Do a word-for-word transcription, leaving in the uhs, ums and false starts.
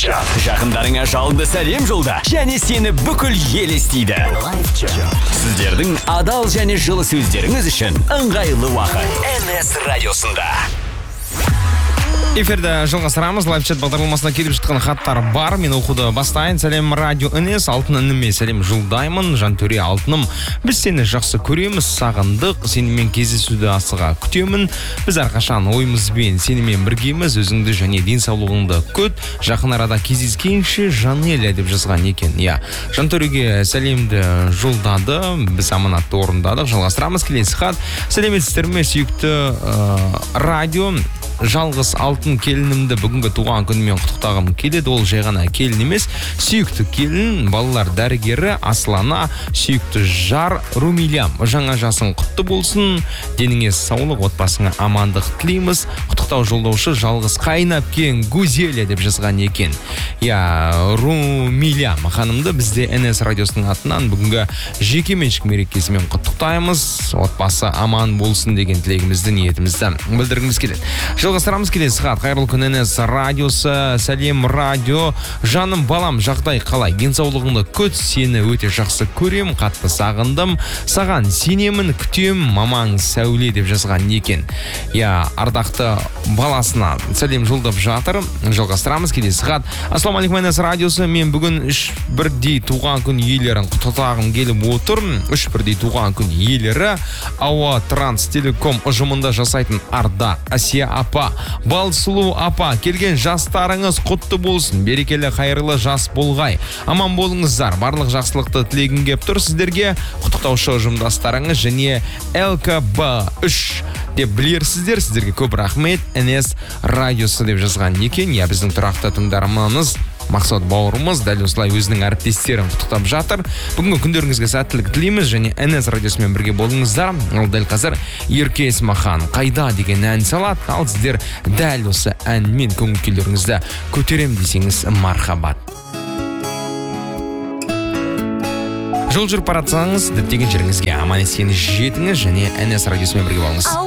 чат. Жақындарыңа жалынды сәлем жолда және сені бүкіл ел естиді. Лайв чат. Сіздердің адал және жылы сөздеріңіз үшін ыңғайлы уақыт. эн эс радиосында. Эфирді жалғастырамыз. Лайв-чат бағдарламасына келіп жатқан хаттар бар. Мен оқуды бастайын. Сәлем радио эн эс, алтын ініме сәлем жолдаймын. Жантөре алтыным, біз сені жақсы көреміз, сағындық, сенімен кездесуді асыға күтемін. Біз әрқашан ойымызбен сенімен біргеміз, өзіңді және денсаулығыңды күт. Жақын арада кездескенше Жанеля деп жазған екен. Я, Жантөреге сәлемді жолдады, біз аманатты орындадық. Жалғастырамыз. Келесі хат. Сәлеметсіздер ме, сүйікті ә, радио. Жалғыз алтын келінімді бүгінгі туған күнімен құттықтағым келеді. Ол жай ғана келін емес, сүйікті келін, балалар дәрігері Аслана, сүйікті жар Румилям. Жаңа жасың құтты болсын, деніңе саулық, отбасыңа амандық тілейміз. Құттықтау жолдаушы жалғыз қайнапкен Гузеля деп жазған екен. Я, Румилям ханымды бізде эн эс радиосының атынан бүгінгі жеке меншік мерекесімен құттықтаймыз. Отбасы аман болсын деген тілегімізді, ниетімізді білдіргіміз келеді. Жалғастырамыз. Келесі хат. Қайырлы күн эн эс радиосы. Сәлем радио. Жаным балам, жағдай қалай? Денсаулығыңды күт, сені өте жақсы көрем, қатты сағындым. Саған сенемін, күтем, мамаң Сәуле деп жазған екен. Я, ардақты баласына сәлем жолдап жатыр. Жалғастырамыз. Келесі хат. Ассалаумағалейкум эн эс радиосы. Мен бүгін үш бірдей туған күн иелерін құттықтағым келіп отыр. Үш бірдей туған күн иелері Ауа Транс Телеком ұжымында жасайтын Арда, Асия апа, Балсулу апа, келген жастарыңыз құтты болсын, берекелі қайырлы жас болғай, аман болыңыздар. Барлық жақсылықты тілегім кеп тұр сіздерге. Құттықтаушы ұжымдастарыңыз және эл ка бэ үш деп білерсіздер. Сіздерге көп рахмет. эн эс радиосы деп жазған екен. Я, біздің тұрақты тыңдарманымыз Мақсат бауырымыз дәл осылай өзінің әріптестерін құттықтап жатыр. Бүгінгі күндеріңізге сәттілік тілейміз және эн эс радиосымен бірге болыңыздар. Ал дәл қазір Ерке Есмахан қайда деген ән салады. Ал сіздер дәл осы әнмен көңіл күйлеріңізді көтерем десеңіз мархабат. Жол жүріп баратсаңыз, діттеген жеріңізге аман есен жетіңіз және эн эс радиосымен бірге болыңыз.